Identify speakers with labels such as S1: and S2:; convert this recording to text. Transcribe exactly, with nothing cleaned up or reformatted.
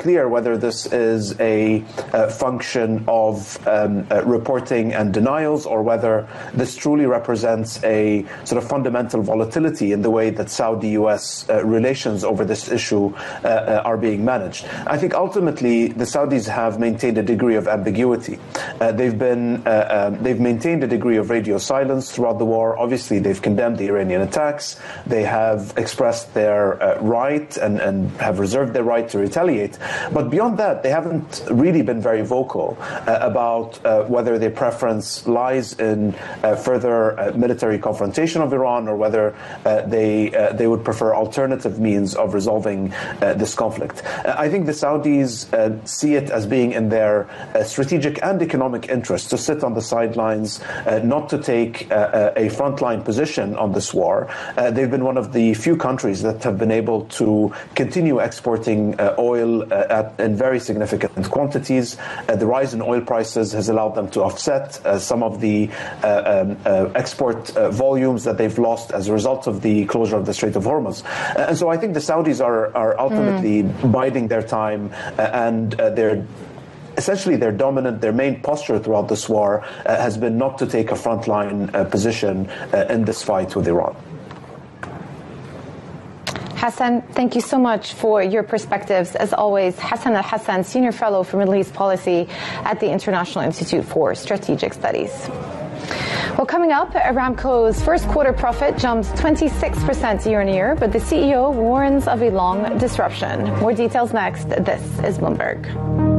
S1: clear whether this is a uh, function of um, uh, reporting and denials, or whether this truly represents a sort of fundamental volatility in the way that Saudi-U S uh, relations over this issue uh, uh, are being managed. I think ultimately the Saudis have maintained a degree of ambiguity. Uh, they've been uh, um, they've maintained a degree of radio silence throughout the war. Obviously, they've condemned the Iranian attacks. They have expressed their uh, right and, and have reserved their right to retaliate. But beyond that, they haven't really been very vocal uh, about uh, whether their preference lies in uh, further uh, military confrontation of Iran, or whether uh, they uh, they would prefer alternative means of resolving uh, this conflict. Uh, I think the Saudis uh, see it as being in their uh, strategic and economic interest to sit on the sidelines, uh, not to take uh, a frontline position on this war. Uh, they've been one of the few countries that have been able to continue exporting uh, oil uh, at, in very significant quantities. Uh, the rise in oil prices has allowed them to offset uh, some of the uh, um, uh, export uh, volumes that they've lost as a result of the closure of the Strait of Hormuz. Uh, and so I think the Saudis are, are ultimately mm. biding their time, uh, and uh, they're essentially their dominant, their main posture throughout this war uh, has been not to take a frontline uh, position uh, in this fight with Iran.
S2: Hassan, thank you so much for your perspectives. As always, Hassan Al-Hassan, Senior Fellow for Middle East Policy at the International Institute for Strategic Studies. Well, coming up, Aramco's first quarter profit jumps twenty-six percent year on year, but the C E O warns of a long disruption. More details next. This is Bloomberg.